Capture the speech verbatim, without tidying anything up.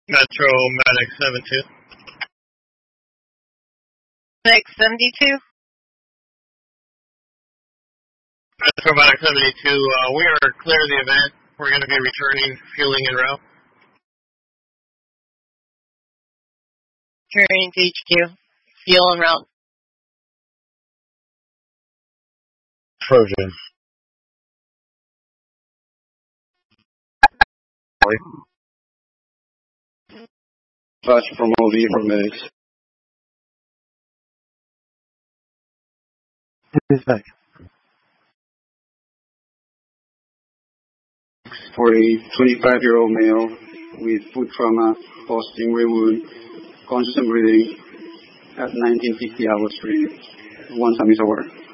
Metro Medic seventy-two. Medic seventy-two? Metro Medic seventy-two, uh, we are clear of the event. We're going to be returning, fueling en route. Returning to H Q. Fuel en route. Trojan. Flash from O V from medics. Who's back? For a twenty-five-year-old male with foot trauma, post-injury wound, conscious and breathing at nineteen fifty Albert Street. One time is over.